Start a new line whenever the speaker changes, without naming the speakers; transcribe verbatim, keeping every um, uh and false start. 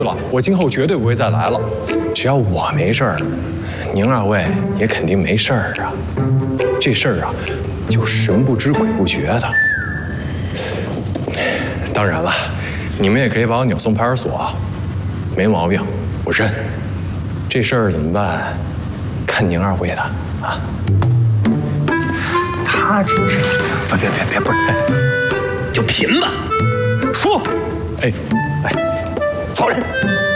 了，我今后绝对不会再来了。只要我没事儿，您二位也肯定没事儿啊。这事儿啊，就神不知鬼不觉的。当然了，你们也可以把我扭送派出所，没毛病，我认。这事儿怎么办？看您二位的啊。
他真是，别别别别，不是，就贫吧。说，
哎，哎，
走人。